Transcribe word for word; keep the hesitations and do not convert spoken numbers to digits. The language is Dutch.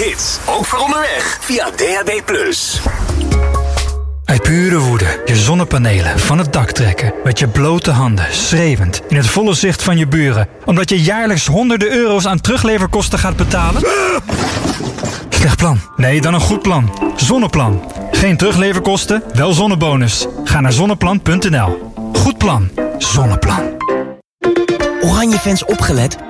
hits, ook voor onderweg, via D A B plus. Uit pure woede je zonnepanelen van het dak trekken. Met je blote handen, schreeuwend, in het volle zicht van je buren. Omdat je jaarlijks honderden euro's aan terugleverkosten gaat betalen? Slecht plan. Nee, dan een goed plan. Zonneplan. Geen terugleverkosten, wel zonnebonus. Ga naar zonneplan punt n l. Goed plan. Zonneplan. Oranje fans opgelet.